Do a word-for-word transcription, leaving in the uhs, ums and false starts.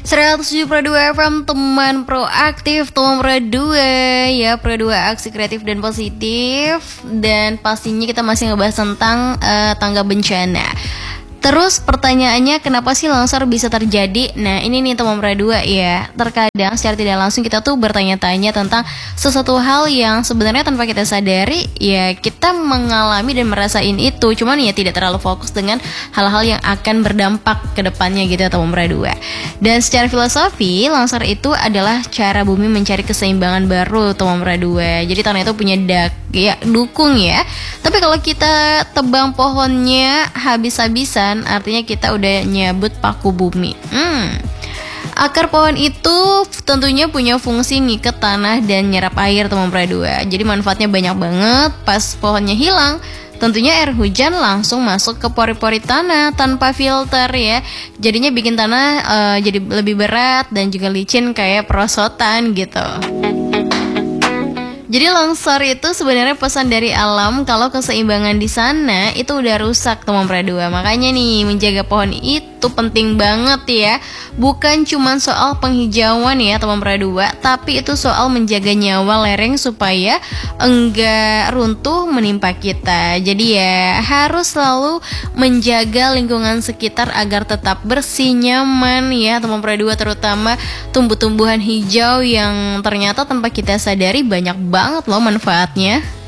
seratus tujuh koma dua F M, teman proaktif, teman pro dua ya, pro dua aksi kreatif dan positif. Dan pastinya kita masih ngebahas tentang uh, tangga bencana. Terus pertanyaannya, kenapa sih longsor bisa terjadi? Nah ini nih teman pro dua ya, terkadang secara tidak langsung kita tuh bertanya-tanya tentang sesuatu hal yang sebenarnya tanpa kita sadari ya kita mengalami dan merasain itu, cuman ya tidak terlalu fokus dengan hal-hal yang akan berdampak ke depannya gitu ya teman pro dua. Dan secara filosofi, longsor itu adalah cara bumi mencari keseimbangan baru teman pro dua. Jadi tanah itu punya dak ya dukung ya. Tapi kalau kita tebang pohonnya habis-habisan, artinya kita udah nyabut paku bumi. Hmm. Akar pohon itu tentunya punya fungsi ngiket tanah dan nyerap air teman pro dua. Jadi manfaatnya banyak banget. Pas pohonnya hilang, tentunya air hujan langsung masuk ke pori-pori tanah tanpa filter ya. Jadinya bikin tanah uh, jadi lebih berat dan juga licin kayak perosotan gitu. Jadi longsor itu sebenarnya pesan dari alam kalau keseimbangan di sana itu udah rusak teman pro dua. Makanya nih menjaga pohon itu penting banget ya. Bukan cuma soal penghijauan ya teman pro dua, tapi itu soal menjaga nyawa lereng supaya enggak runtuh menimpa kita. Jadi ya harus selalu menjaga lingkungan sekitar agar tetap bersih, nyaman ya teman pro dua, terutama tumbuh-tumbuhan hijau yang ternyata tanpa kita sadari banyak banget banget loh manfaatnya.